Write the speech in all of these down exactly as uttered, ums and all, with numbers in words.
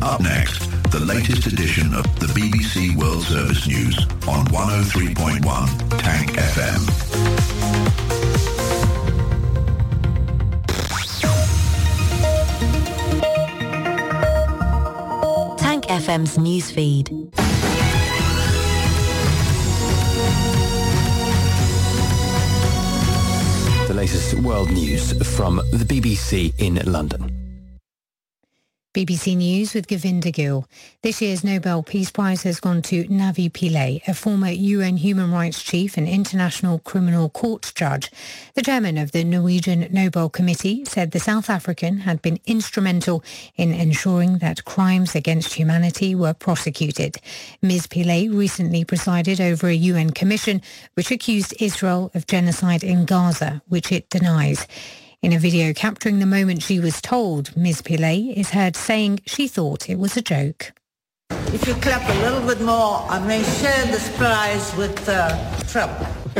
Up next, the latest edition of the B B C World Service News on one oh three point one Tank F M. Tank F M's newsfeed. The latest world news from the B B C in London. B B C News with Govinda Gill. This year's Nobel Peace Prize has gone to Navi Pillay, a former U N human rights chief and International Criminal Court judge. The chairman of the Norwegian Nobel Committee said the South African had been instrumental in ensuring that crimes against humanity were prosecuted. Miz Pillay recently presided over a U N commission which accused Israel of genocide in Gaza, which it denies. In a video capturing the moment she was told, Miz Pillay is heard saying she thought it was a joke. If you clap a little bit more, I may share this prize with uh, Trump. So,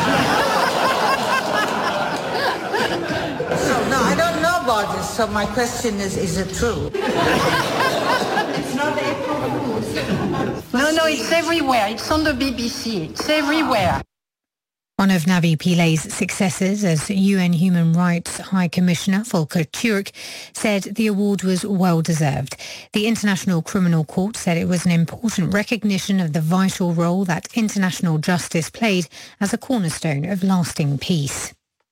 no, I don't know about this, so my question is, is it true? It's not April Fool's. No, no, it's everywhere. It's on the B B C. It's everywhere. One of Navi Pillay's successors as U N Human Rights High Commissioner, Volker Turk, said the award was well-deserved. The International Criminal Court said it was an important recognition of the vital role that international justice played as a cornerstone of lasting peace.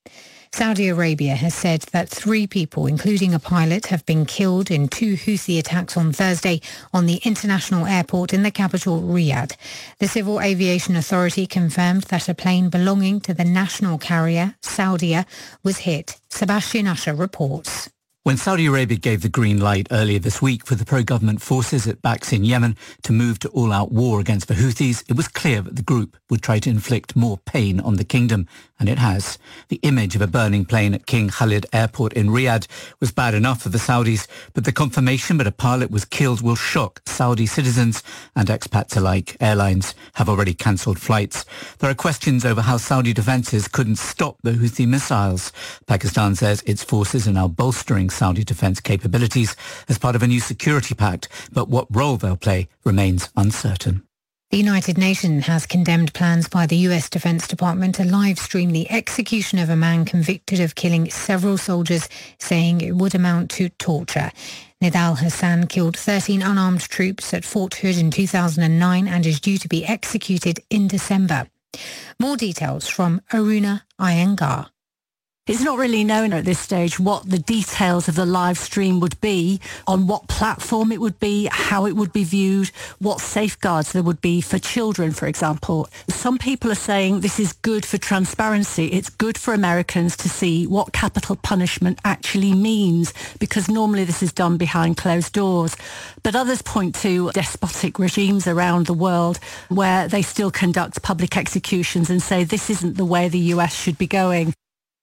Saudi Arabia has said that three people, including a pilot, have been killed in two Houthi attacks on Thursday on the international airport in the capital, Riyadh. The Civil Aviation Authority confirmed that a plane belonging to the national carrier, Saudia, was hit. Sebastian Usher reports. When Saudi Arabia gave the green light earlier this week for the pro-government forces it backs in Yemen to move to all-out war against the Houthis, it was clear that the group would try to inflict more pain on the kingdom, and it has. The image of a burning plane at King Khalid Airport in Riyadh was bad enough for the Saudis, but the confirmation that a pilot was killed will shock Saudi citizens and expats alike. Airlines have already cancelled flights. There are questions over how Saudi defences couldn't stop the Houthi missiles. Pakistan says its forces are now bolstering Saudi defence capabilities as part of a new security pact, but what role they'll play remains uncertain. The United Nations has condemned plans by the U S Defense Department to live stream the execution of a man convicted of killing several soldiers, saying it would amount to torture. Nidal Hassan killed thirteen unarmed troops at Fort Hood in two thousand nine and is due to be executed in December. More details from Aruna Iyengar. It's not really known at this stage what the details of the live stream would be, on what platform it would be, how it would be viewed, what safeguards there would be for children, for example. Some people are saying this is good for transparency. It's good for Americans to see what capital punishment actually means, because normally this is done behind closed doors. But others point to despotic regimes around the world where they still conduct public executions and say this isn't the way the U S should be going.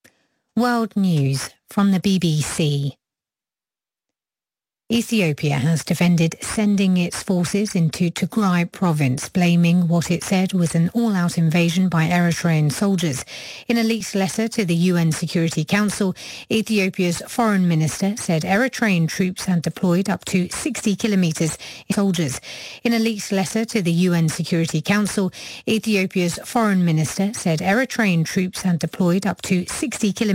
World News from the B B C. Ethiopia has defended sending its forces into Tigray province, blaming what it said was an all-out invasion by Eritrean soldiers. In a leaked letter to the U N Security Council, Ethiopia's foreign minister said Eritrean troops had deployed up to sixty kilometres in soldiers. In a leaked letter to the U N Security Council, Ethiopia's foreign minister said Eritrean troops had deployed up to sixty kilometres